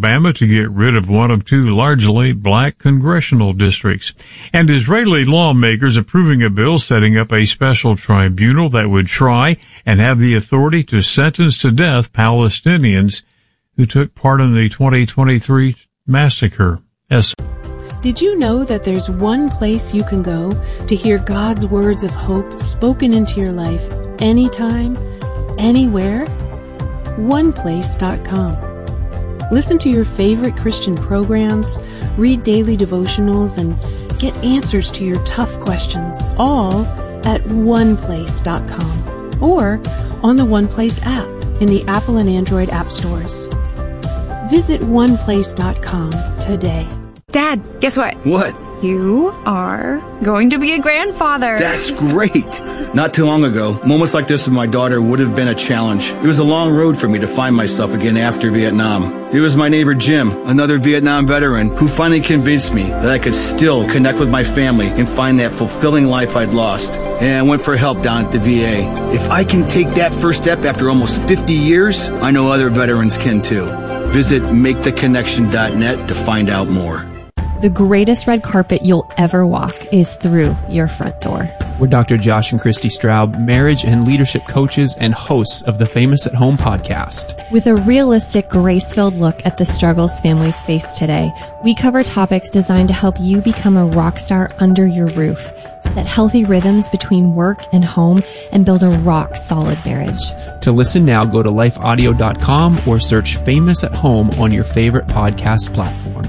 Alabama to get rid of one of two largely black congressional districts. And Israeli lawmakers approving a bill setting up a special tribunal that would try and have the authority to sentence to death Palestinians who took part in the 2023 massacre. Did you know that there's one place you can go to hear God's words of hope spoken into your life anytime, anywhere? OnePlace.com. Listen to your favorite Christian programs, read daily devotionals, and get answers to your tough questions, all at OnePlace.com or on the OnePlace app in the Apple and Android app stores. Visit OnePlace.com today. Dad, guess what? What? You are going to be a grandfather. That's great. Not too long ago, moments like this with my daughter would have been a challenge. It was a long road for me to find myself again after Vietnam. It was my neighbor Jim, another Vietnam veteran, who finally convinced me that I could still connect with my family and find that fulfilling life I'd lost. And I went for help down at the VA. If I can take that first step after almost 50 years, I know other veterans can too. Visit MakeTheConnection.net to find out more. The greatest red carpet you'll ever walk is through your front door. We're Dr. Josh and Christy Straub, marriage and leadership coaches and hosts of the Famous at Home podcast. With a realistic, grace-filled look at the struggles families face today, we cover topics designed to help you become a rock star under your roof, set healthy rhythms between work and home, and build a rock-solid marriage. To listen now, go to lifeaudio.com or search Famous at Home on your favorite podcast platform.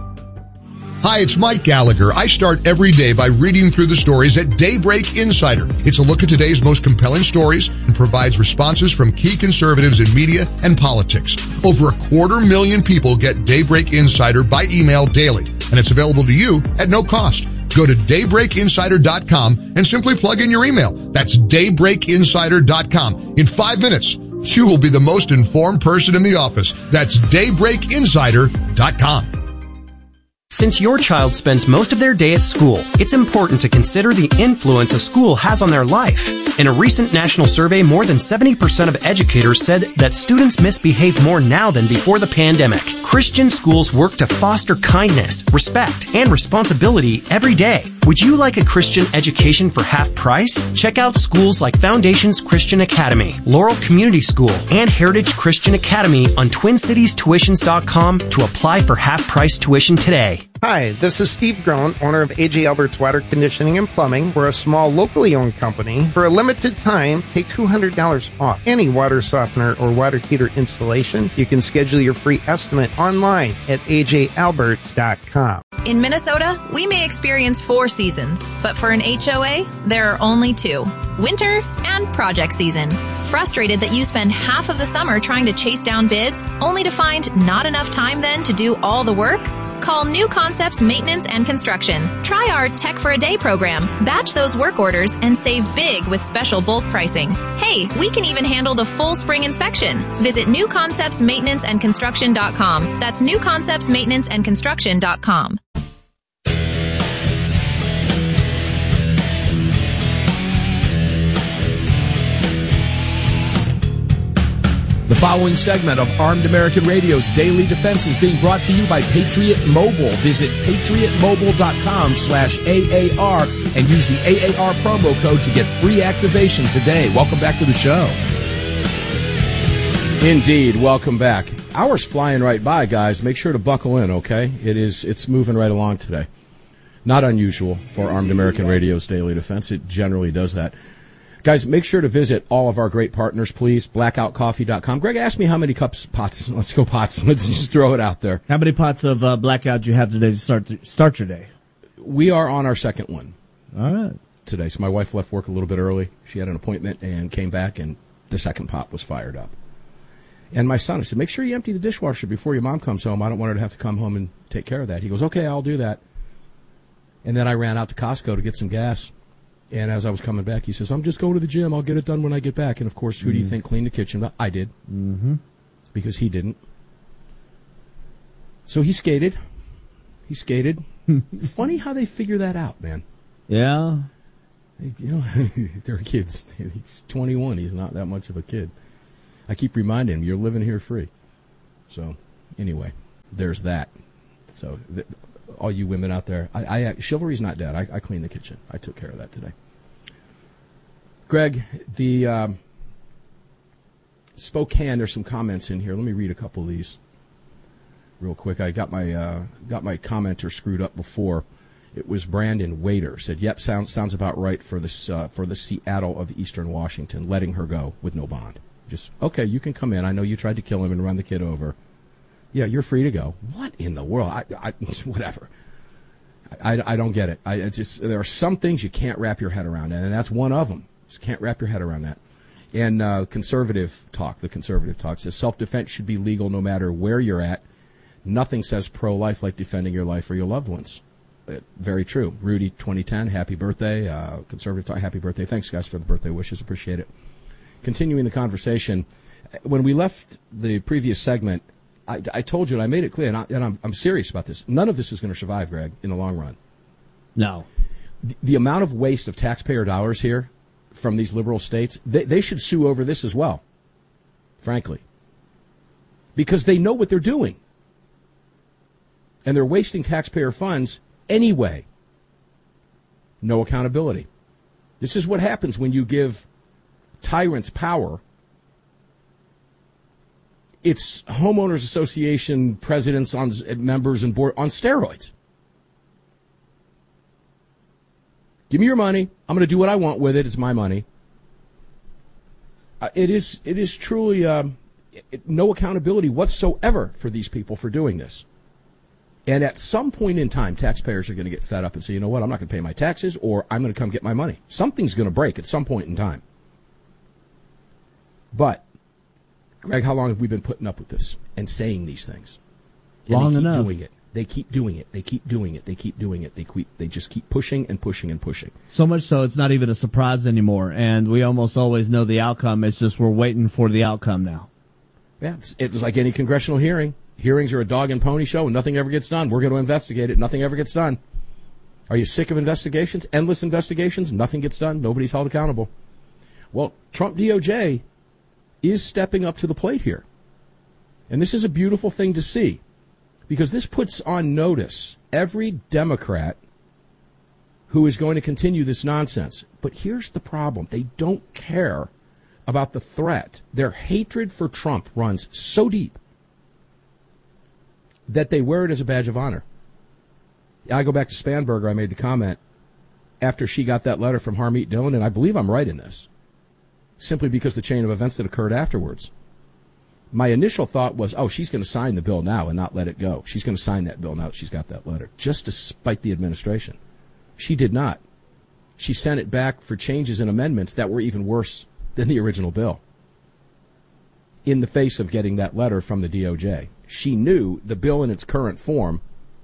Hi, it's Mike Gallagher. I start every day by reading through the stories at Daybreak Insider. It's a look at today's most compelling stories and provides responses from key conservatives in media and politics. Over 250,000 people get Daybreak Insider by email daily, and it's available to you at no cost. Go to daybreakinsider.com and simply plug in your email. That's daybreakinsider.com. In 5 minutes, you will be the most informed person in the office. That's daybreakinsider.com. Since your child spends most of their day at school, it's important to consider the influence a school has on their life. In a recent national survey, more than 70% of educators said that students misbehave more now than before the pandemic. Christian schools work to foster kindness, respect, and responsibility every day. Would you like a Christian education for half price? Check out schools like Foundations Christian Academy, Laurel Community School, and Heritage Christian Academy on TwinCitiesTuitions.com to apply for half-price tuition today. Hi, this is Steve Groen, owner of A.J. Albert's Water Conditioning and Plumbing. We're a small, locally owned company. For a limited time, take $200 off any water softener or water heater installation. You can schedule your free estimate online at ajalberts.com. In Minnesota, we may experience 4 seasons, but for an HOA, there are only 2. Winter and project season. Frustrated that you spend half of the summer trying to chase down bids, only to find not enough time then to do all the work? Call New Concepts Maintenance and Construction. Try our Tech for a Day program. Batch those work orders and save big with special bulk pricing. Hey, we can even handle the full spring inspection. Visit newconceptsmaintenanceandconstruction.com. That's newconceptsmaintenanceandconstruction.com. The following segment of Armed American Radio's Daily Defense is being brought to you by Patriot Mobile. Visit patriotmobile.com/AAR and use the AAR promo code to get free activation today. Welcome back to the show. Indeed, welcome back. Hour's flying right by, guys. Make sure to buckle in, okay? It's moving right along today. Not unusual for Armed American Radio's Daily Defense. It generally does that. Guys, make sure to visit all of our great partners, please. Blackoutcoffee.com. Greg, ask me how many pots. Let's go pots. Let's just throw it out there. How many pots of Blackout do you have today to start your day? We are on our second one. All right. Today. So my wife left work a little bit early. She had an appointment and came back, and the second pot was fired up. And my son, I said, make sure you empty the dishwasher before your mom comes home. I don't want her to have to come home and take care of that. He goes, okay, I'll do that. And then I ran out to Costco to get some gas. And as I was coming back, he says, I'm just going to the gym. I'll get it done when I get back. And, of course, who do you think cleaned the kitchen? I did. Mm-hmm. Because he didn't. So he skated. Funny how they figure that out, man. Yeah. You know, they're kids. He's 21. He's not that much of a kid. I keep reminding him, you're living here free. So, anyway. there's that. So, all you women out there, chivalry's not dead. I cleaned the kitchen. I took care of that today. Greg, the Spokane, there's some comments in here. Let me read a couple of these real quick. I got my commenter screwed up before. It was Brandon Waiter. Said, yep, sounds about right for the Seattle of Eastern Washington, letting her go with no bond. Just, okay, you can come in. I know you tried to kill him and run the kid over. Yeah, you're free to go. What in the world? Whatever. I don't get it. There are some things you can't wrap your head around, and that's one of them. Just can't wrap your head around that. And the conservative talk says self-defense should be legal no matter where you're at. Nothing says pro-life like defending your life or your loved ones. Very true. Rudy, 2010, happy birthday. Conservative talk, happy birthday. Thanks, guys, for the birthday wishes. Appreciate it. Continuing the conversation, when we left the previous segment, I told you, and I made it clear, and I'm serious about this. None of this is going to survive, Greg, in the long run. No. The amount of waste of taxpayer dollars here from these liberal states, they should sue over this as well, frankly, because they know what they're doing. And they're wasting taxpayer funds anyway. No accountability. This is what happens when you give tyrants power. It's homeowners association presidents, members, and board on steroids. Give me your money. I'm going to do what I want with it. It's my money. It is truly no accountability whatsoever for these people for doing this. And at some point in time, taxpayers are going to get fed up and say, you know what, I'm not going to pay my taxes, or I'm going to come get my money. Something's going to break at some point in time. But, Greg, how long have we been putting up with this and saying these things? And long they keep enough. Doing it. They keep doing it. They keep doing it. They keep doing it. They just keep pushing and pushing and pushing. So much so it's not even a surprise anymore, and we almost always know the outcome. It's just we're waiting for the outcome now. Yeah, it's like any congressional hearing. Hearings are a dog and pony show, and nothing ever gets done. We're going to investigate it. Nothing ever gets done. Are you sick of investigations? Endless investigations? Nothing gets done. Nobody's held accountable. Well, Trump DOJ is stepping up to the plate here. And this is a beautiful thing to see, because this puts on notice every Democrat who is going to continue this nonsense. But here's the problem. They don't care about the threat. Their hatred for Trump runs so deep that they wear it as a badge of honor. I go back to Spanberger. I made the comment after she got that letter from Harmeet Dillon, and I believe I'm right in this, simply because the chain of events that occurred afterwards. My initial thought was, oh, she's going to sign the bill now and not let it go. She's going to sign that bill now that she's got that letter, just to spite the administration. She did not. She sent it back for changes and amendments that were even worse than the original bill, in the face of getting that letter from the DOJ. She knew the bill in its current form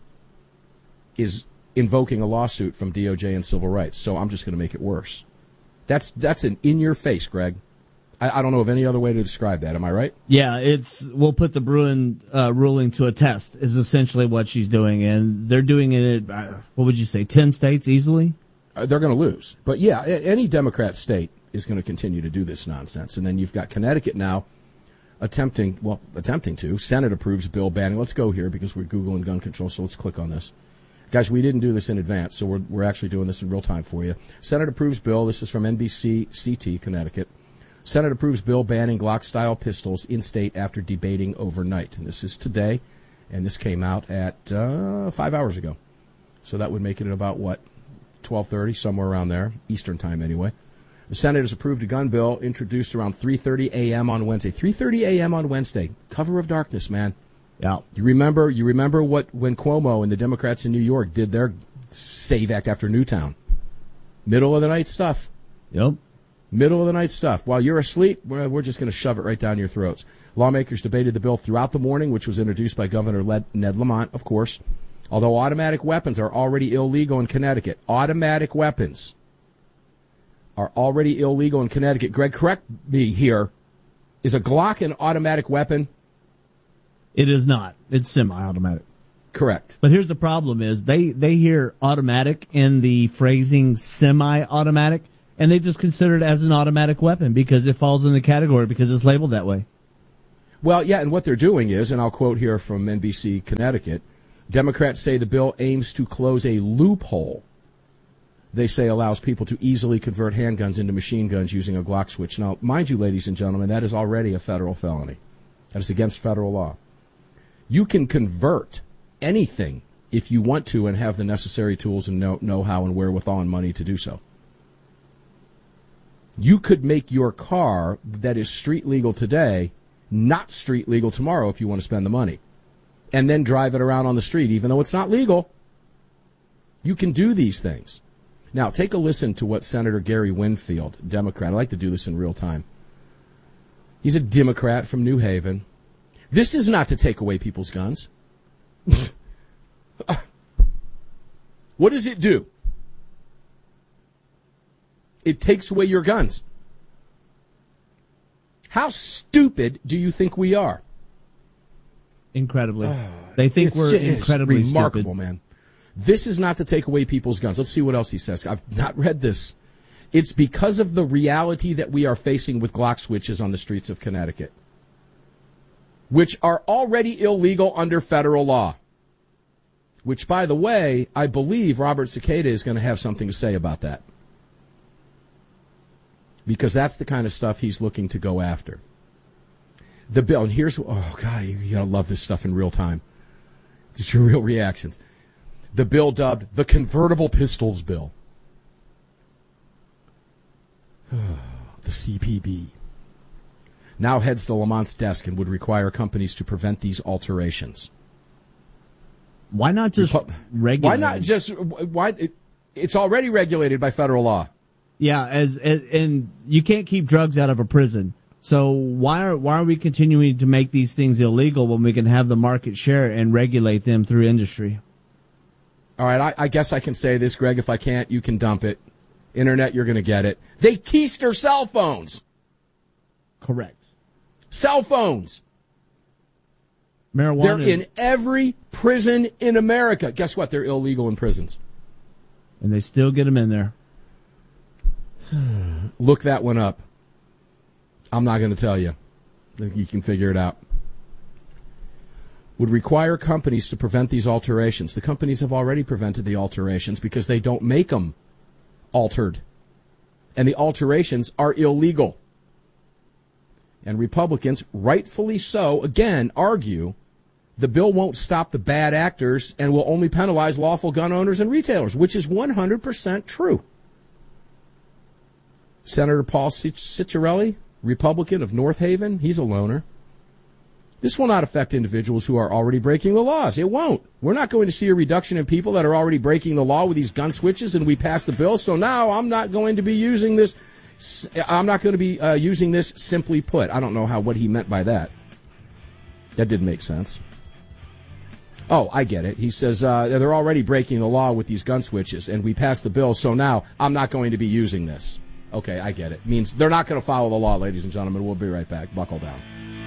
is invoking a lawsuit from DOJ and civil rights, so I'm just going to make it worse. That's an in-your-face, Greg. I don't know of any other way to describe that. Am I right? Yeah, we'll put the Bruin ruling to a test is essentially what she's doing, and they're doing it at, what would you say, 10 states easily? They're going to lose. But, yeah, any Democrat state is going to continue to do this nonsense. And then you've got Connecticut now attempting to. Senate approves bill banning. Let's go here because we're Googling gun control, so let's click on this. Guys, we didn't do this in advance, so we're actually doing this in real time for you. Senate approves bill. This is from NBC CT, Connecticut. Senate approves bill banning Glock-style pistols in state after debating overnight. And this is today, and this came out at 5 hours ago. So that would make it at about, 12:30, somewhere around there, Eastern time anyway. The Senate has approved a gun bill introduced around 3:30 a.m. on Wednesday. 3:30 a.m. on Wednesday. Cover of darkness, man. Yeah. You remember when Cuomo and the Democrats in New York did their SAVE Act after Newtown. Middle of the night stuff. Yep. Middle of the night stuff. While you're asleep, we're just going to shove it right down your throats. Lawmakers debated the bill throughout the morning, which was introduced by Governor Ned Lamont, of course. Although automatic weapons are already illegal in Connecticut. Automatic weapons are already illegal in Connecticut. Greg, correct me here. Is a Glock an automatic weapon? It is not. It's semi-automatic. Correct. But here's the problem is they hear automatic in the phrasing semi-automatic, and they just consider it as an automatic weapon because it falls in the category because it's labeled that way. Well, yeah, and what they're doing is, and I'll quote here from NBC Connecticut, Democrats say the bill aims to close a loophole they say allows people to easily convert handguns into machine guns using a Glock switch. Now, mind you, ladies and gentlemen, that is already a federal felony. That is against federal law. You can convert anything if you want to and have the necessary tools and know-how and wherewithal and money to do so. You could make your car that is street legal today not street legal tomorrow if you want to spend the money, and then drive it around on the street, even though it's not legal. You can do these things. Now, take a listen to what Senator Gary Winfield, Democrat, I like to do this in real time. He's a Democrat from New Haven. This is not to take away people's guns. What does it do? It takes away your guns. How stupid do you think we are? Incredibly. They think we're incredibly remarkable, stupid. Man. This is not to take away people's guns. Let's see what else he says. I've not read this. It's because of the reality that we are facing with Glock switches on the streets of Connecticut, which are already illegal under federal law. Which, by the way, I believe Robert Cicada is going to have something to say about that. Because that's the kind of stuff he's looking to go after. The bill, and here's, oh, God, you got to love this stuff in real time. Just your real reactions. The bill dubbed the Convertible Pistols Bill. The CPB. Now heads to Lamont's desk and would require companies to prevent these alterations. Why not just regulate? Why not just, it's already regulated by federal law. Yeah, and you can't keep drugs out of a prison. So why are we continuing to make these things illegal when we can have the market share and regulate them through industry? All right, I guess I can say this, Greg. If I can't, you can dump it. Internet, you're going to get it. They keister cell phones. Correct. Cell phones. Marijuana. They're in every prison in America. Guess what? They're illegal in prisons. And they still get them in there. Look that one up. I'm not going to tell you. You can figure it out. Would require companies to prevent these alterations. The companies have already prevented the alterations because they don't make them altered. And the alterations are illegal. And Republicans, rightfully so, again, argue the bill won't stop the bad actors and will only penalize lawful gun owners and retailers, which is 100% true. Senator Paul Ciccarelli, Republican of North Haven, he's a loner. This will not affect individuals who are already breaking the laws. It won't. We're not going to see a reduction in people that are already breaking the law with these gun switches, and we pass the bill. So now I'm not going to be using this. I'm not going to be using this, simply put. I don't know what he meant by that. That didn't make sense. Oh, I get it. He says they're already breaking the law with these gun switches, and we passed the bill, so now I'm not going to be using this. Okay, I get it. Means they're not going to follow the law, ladies and gentlemen. We'll be right back. Buckle down.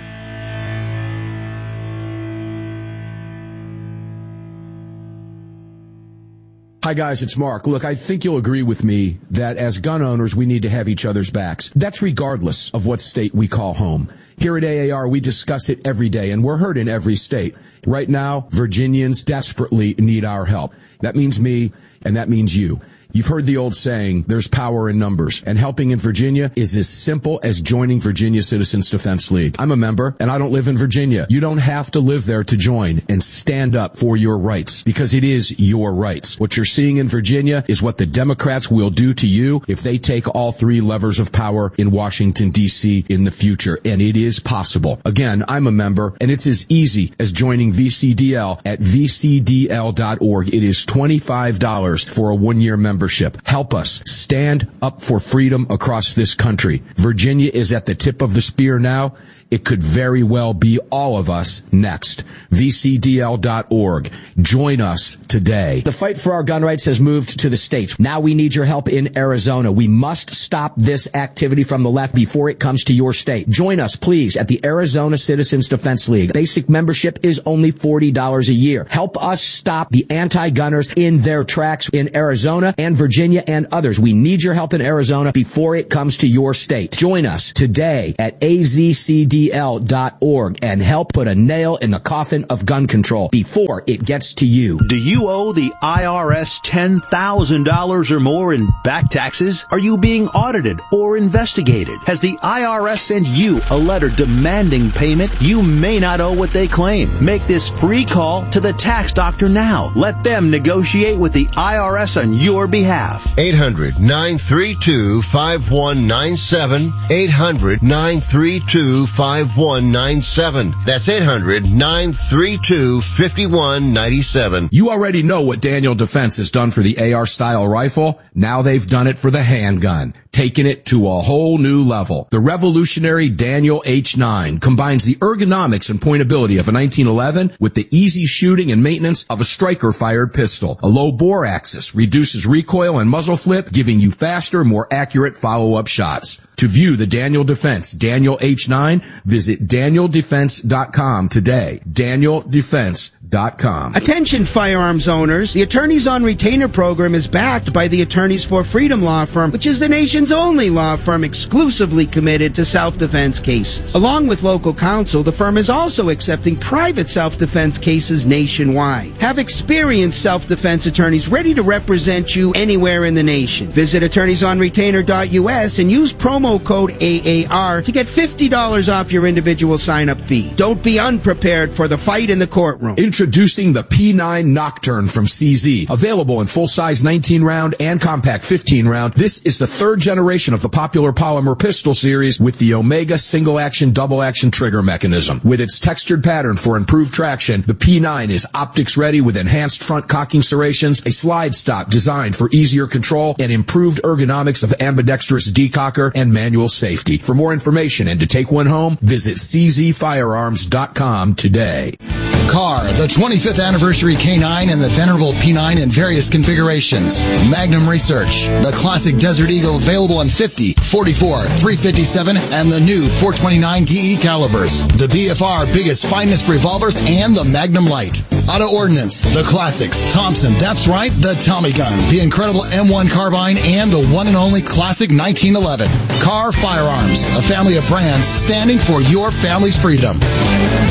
Hi, guys, it's Mark. Look, I think you'll agree with me that as gun owners, we need to have each other's backs. That's regardless of what state we call home. Here at AAR, we discuss it every day, and we're heard in every state. Right now, Virginians desperately need our help. That means me, and that means you. You've heard the old saying, there's power in numbers, and helping in Virginia is as simple as joining Virginia Citizens Defense League. I'm a member, and I don't live in Virginia. You don't have to live there to join and stand up for your rights, because it is your rights. What you're seeing in Virginia is what the Democrats will do to you if they take all three levers of power in Washington, D.C. in the future, and it is possible. Again, I'm a member, and it's as easy as joining VCDL at vcdl.org. It is $25 for a one-year membership. Help us stand up for freedom across this country. Virginia is at the tip of the spear now. It could very well be all of us next. VCDL.org. Join us today. The fight for our gun rights has moved to the states. Now we need your help in Arizona. We must stop this activity from the left before it comes to your state. Join us, please, at the Arizona Citizens Defense League. Basic membership is only $40 a year. Help us stop the anti-gunners in their tracks in Arizona and Virginia and others. We need your help in Arizona before it comes to your state. Join us today at AZCD APL.org and help put a nail in the coffin of gun control before it gets to you. Do you owe the IRS $10,000 or more in back taxes? Are you being audited or investigated? Has the IRS sent you a letter demanding payment? You may not owe what they claim. Make this free call to the tax doctor now. Let them negotiate with the IRS on your behalf. 800-932-5197. 800-932-5197. That's 800-932-5197. You already know what Daniel Defense has done for the AR style rifle. Now they've done it for the handgun, taking it to a whole new level. The revolutionary Daniel H9 combines the ergonomics and pointability of a 1911 with the easy shooting and maintenance of a striker-fired pistol. A low bore axis reduces recoil and muzzle flip, giving you faster, more accurate follow-up shots. To view the Daniel Defense Daniel H9, visit DanielDefense.com today. DanielDefense.com. Attention firearms owners, the Attorneys on Retainer program is backed by the Attorneys for Freedom law firm, which is the nation's only law firm exclusively committed to self-defense cases. Along with local counsel, the firm is also accepting private self-defense cases nationwide. Have experienced self-defense attorneys ready to represent you anywhere in the nation. Visit attorneysonretainer.us and use promo code AAR to get $50 off your individual sign-up fee. Don't be unprepared for the fight in the courtroom. Introducing the P9 Nocturne from CZ. Available in full-size 19-round and compact 15-round, this is the third generation of the popular polymer pistol series with the Omega single-action, double-action trigger mechanism. With its textured pattern for improved traction, the P9 is optics-ready with enhanced front cocking serrations, a slide stop designed for easier control, and improved ergonomics of ambidextrous decocker and manual safety. For more information and to take one home, visit czfirearms.com today. Car, the 25th anniversary K9 and the venerable P9 in various configurations. Magnum Research, the classic Desert Eagle available in 50, 44, 357, and the new 429 DE calibers. The BFR biggest, finest revolvers and the Magnum Light. Auto Ordnance, the classics. Thompson, that's right, the Tommy gun, the incredible M1 carbine, and the one and only classic 1911. Car Firearms, a family of brands standing for your family's freedom.